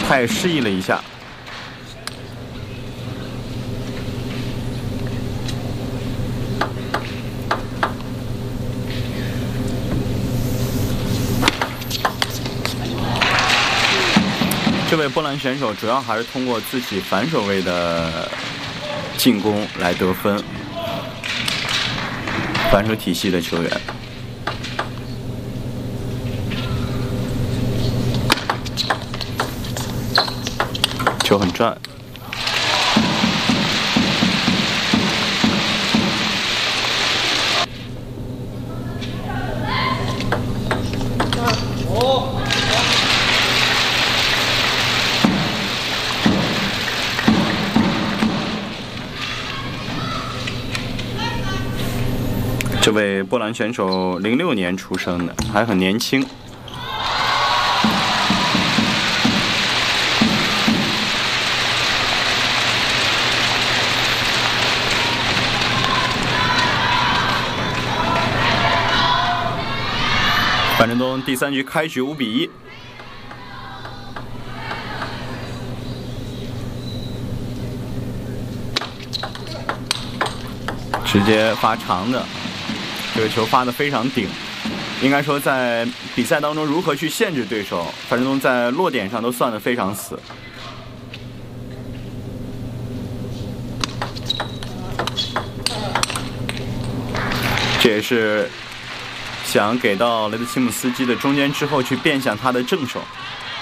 他也示意了一下。这位波兰选手主要还是通过自己反手位的进攻来得分，反手体系的球员。球很转。这位波兰选手06年出生的，还很年轻。范振东第3局开局5比1。直接发长的，这个球发得非常顶。应该说，在比赛当中如何去限制对手，范振东在落点上都算得非常死。这也是想给到雷德齐姆斯基的中间之后去变向他的正手，